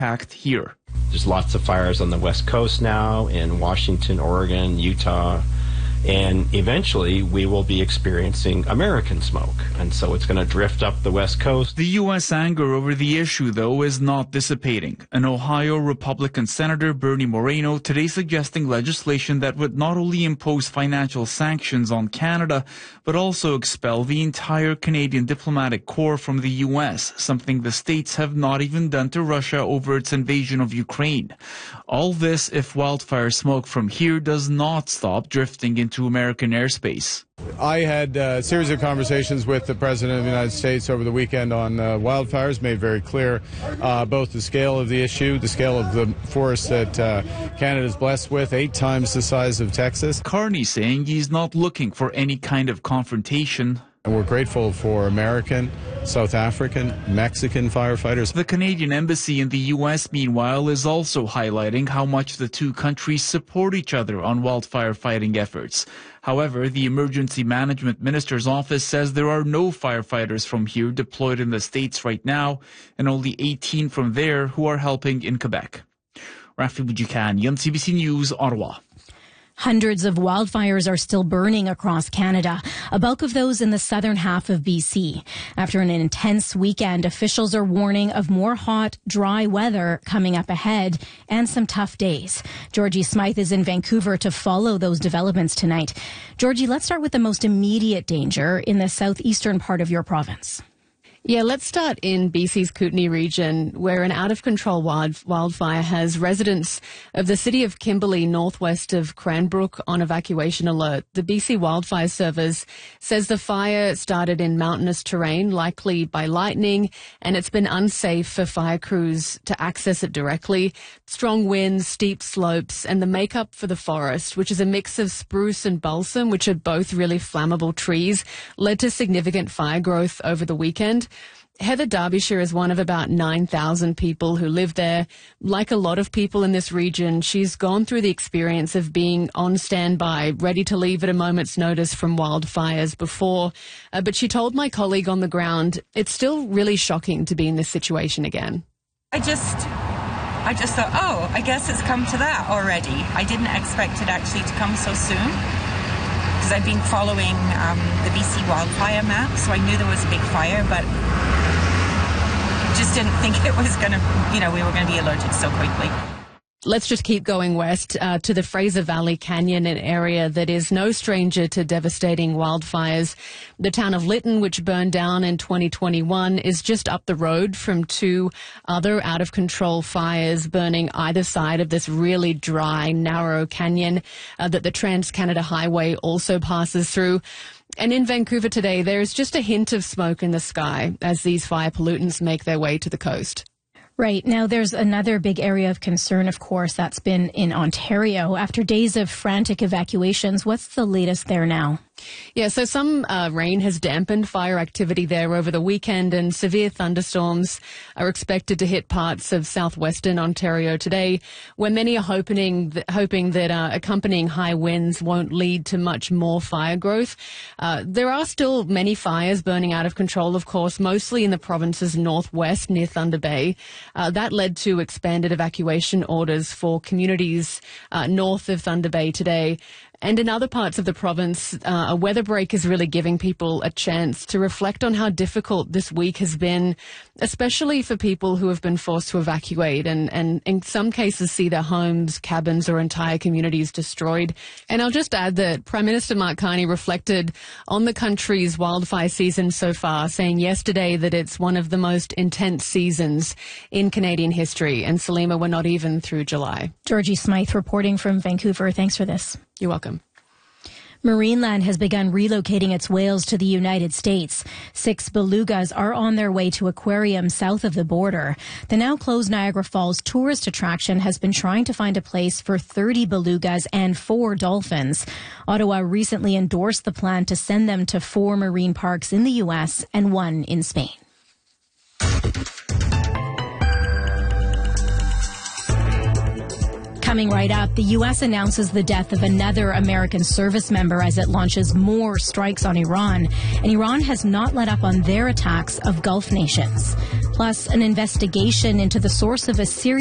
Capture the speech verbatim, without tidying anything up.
impact here. There's lots of fires on the West Coast now, in Washington, Oregon, Utah, and eventually we will be experiencing American smoke. And so it's going to drift up the West Coast. The U S anger over the issue, though, is not dissipating. An Ohio Republican Senator, Bernie Moreno, today suggesting legislation that would not only impose financial sanctions on Canada, but also expel the entire Canadian diplomatic corps from the U S, something the states have not even done to Russia over its invasion of Ukraine. All this if wildfire smoke from here does not stop drifting into American airspace. I had a series of conversations with the President of the United States over the weekend on uh, wildfires, made very clear uh, both the scale of the issue, the scale of the forest that uh, Canada is blessed with, eight times the size of Texas. Carney saying he's not looking for any kind of confrontation. And we're grateful for American, South African, Mexican firefighters. The Canadian Embassy in the U S, meanwhile, is also highlighting how much the two countries support each other on wildfire fighting efforts. However, the Emergency Management Minister's office says there are no firefighters from here deployed in the States right now, and only eighteen from there who are helping in Quebec. Rafi Boudjikanian, C B C News, Ottawa. Hundreds of wildfires are still burning across Canada, a bulk of those in the southern half of B C. After an intense weekend, officials are warning of more hot, dry weather coming up ahead and some tough days. Georgie Smythe is in Vancouver to follow those developments tonight. Georgie, let's start with the most immediate danger in the southeastern part of your province. Yeah, let's start in B C's Kootenay region, where an out-of-control wild, wildfire has residents of the city of Kimberley, northwest of Cranbrook, on evacuation alert. The B C Wildfire Service says the fire started in mountainous terrain, likely by lightning, and it's been unsafe for fire crews to access it directly. Strong winds, steep slopes, and the makeup for the forest, which is a mix of spruce and balsam, which are both really flammable trees, led to significant fire growth over the weekend. Heather Derbyshire is one of about nine thousand people who live there. Like a lot of people in this region, she's gone through the experience of being on standby, ready to leave at a moment's notice from wildfires before. Uh, but she told my colleague on the ground, it's still really shocking to be in this situation again. I just, I just thought, oh, I guess it's come to that already. I didn't expect it actually to come so soon, because I've been following um, the B C wildfire map, so I knew there was a big fire, but just didn't think it was going to, you know, we were going to be alerted so quickly. Let's just keep going west uh, to the Fraser Valley Canyon, an area that is no stranger to devastating wildfires. The town of Lytton, which burned down in twenty twenty-one, is just up the road from two other out-of-control fires burning either side of this really dry, narrow canyon uh, that the Trans-Canada Highway also passes through. And in Vancouver today, there is just a hint of smoke in the sky as these fire pollutants make their way to the coast. Right. Now, there's another big area of concern, of course, that's been in Ontario. After days of frantic evacuations, what's the latest there now? Yeah, so some uh, rain has dampened fire activity there over the weekend, and severe thunderstorms are expected to hit parts of southwestern Ontario today, where many are hoping th- hoping that uh, accompanying high winds won't lead to much more fire growth. Uh, there are still many fires burning out of control, of course, mostly in the province's northwest near Thunder Bay. Uh, that led to expanded evacuation orders for communities uh, north of Thunder Bay today. And in other parts of the province, uh, a weather break is really giving people a chance to reflect on how difficult this week has been, especially for people who have been forced to evacuate and, and in some cases see their homes, cabins or entire communities destroyed. And I'll just add that Prime Minister Mark Carney reflected on the country's wildfire season so far, saying yesterday that it's one of the most intense seasons in Canadian history. And Salima, we're not even through July. Georgie Smythe reporting from Vancouver. Thanks for this. You're welcome. Marineland has begun relocating its whales to the United States. Six belugas are on their way to aquariums south of the border. The now closed Niagara Falls tourist attraction has been trying to find a place for thirty belugas and four dolphins. Ottawa recently endorsed the plan to send them to four marine parks in the U S and one in Spain. Coming right up, the U S announces the death of another American service member as it launches more strikes on Iran. And Iran has not let up on their attacks of Gulf nations. Plus, an investigation into the source of a series